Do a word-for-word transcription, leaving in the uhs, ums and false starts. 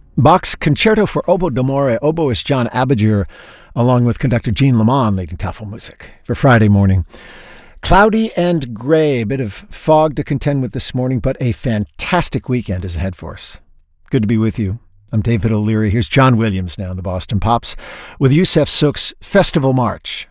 Bach's Concerto for Oboe d'Amore, oboist John Abinger, along with conductor Jean Lamont leading Tafelmusik for Friday morning. Cloudy and gray, a bit of fog to contend with this morning, but a fantastic weekend is ahead for us. Good to be with you. I'm David O'Leary. Here's John Williams now in the Boston Pops with Yusef Sook's Festival March.